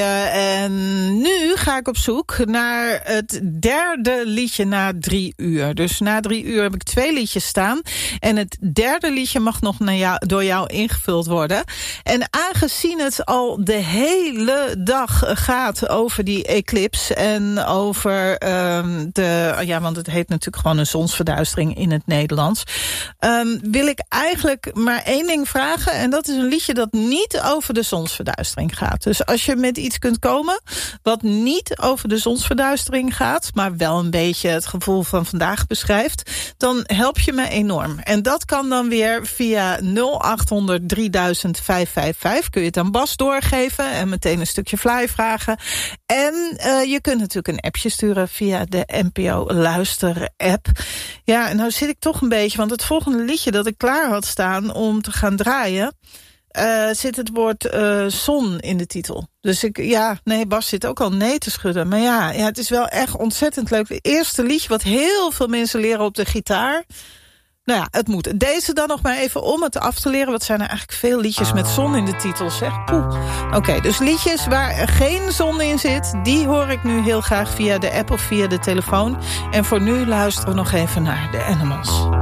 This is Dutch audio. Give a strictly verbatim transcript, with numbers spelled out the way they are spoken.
Uh, en nu ga ik op zoek naar het derde liedje na drie uur. Dus na drie uur heb ik twee liedjes staan. En het derde liedje mag nog naar jou, door jou ingevuld worden. En aangezien het al de hele dag gaat over die eclipse en over um, de... Ja, want het heet natuurlijk gewoon een zonsverduistering in het Nederlands. Um, wil ik eigenlijk maar één ding vragen. En dat is een liedje dat niet over de zonsverduistering gaat. Dus als je met iets kunt komen wat niet over de zonsverduistering gaat, maar wel een beetje het gevoel van vandaag beschrijft, dan help je me enorm. En dat kan dan weer via nul acht honderd drieduizend vijfhonderdvijfenvijftig. Kun je het aan Bas doorgeven en meteen een stukje fly vragen. En uh, je kunt natuurlijk een appje sturen via de N P O Luister app. Ja, en nou zit ik toch een beetje, want het volgende liedje dat ik klaar had staan om te gaan draaien, Uh, zit het woord uh, zon in de titel. Dus ik, ja, nee, Bas zit ook al nee te schudden. Maar ja, ja, het is wel echt ontzettend leuk. Het eerste liedje wat heel veel mensen leren op de gitaar. Nou ja, het moet. Deze dan nog maar even om het af te leren. Wat zijn er eigenlijk veel liedjes met zon in de titel, zeg. Poeh. Oké, okay, dus liedjes waar er geen zon in zit, die hoor ik nu heel graag via de app of via de telefoon. En voor nu luisteren we nog even naar de Animals.